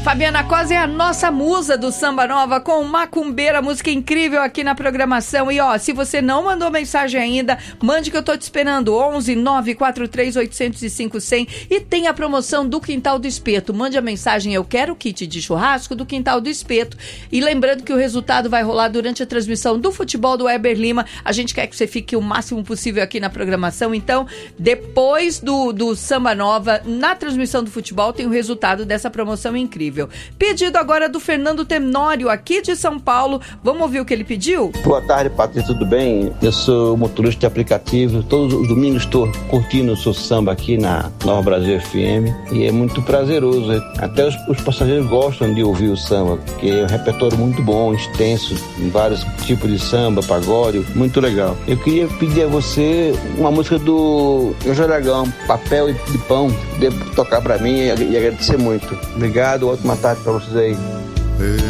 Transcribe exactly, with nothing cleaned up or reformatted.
Fabiana Cosa é a nossa musa do Samba Nova com Macumbeira, música incrível aqui na programação. E ó, se você não mandou mensagem ainda, mande que eu tô te esperando. onze nove quatro três oito zero cinco zero zero e tem a promoção do Quintal do Espeto. Mande a mensagem eu quero kit de churrasco do Quintal do Espeto. E lembrando que o resultado vai rolar durante a transmissão do futebol do Weber Lima. A gente quer que você fique o máximo possível aqui na programação. Então, depois do, do Samba Nova, na transmissão do futebol, tem o resultado dessa promoção incrível. Pedido agora do Fernando Tenório, aqui de São Paulo. Vamos ouvir o que ele pediu? Boa tarde, Patrícia, tudo bem? Eu sou motorista de aplicativo. Todos os domingos estou curtindo o seu samba aqui na Nova Brasil F M. E é muito prazeroso. Até os, os passageiros gostam de ouvir o samba, porque é um repertório muito bom, extenso, em vários tipos de samba, pagode, muito legal. Eu queria pedir a você uma música do Jorge Aragão, Papel de Pão, de tocar para mim e, e agradecer muito. Obrigado, ótima tarde para vocês aí.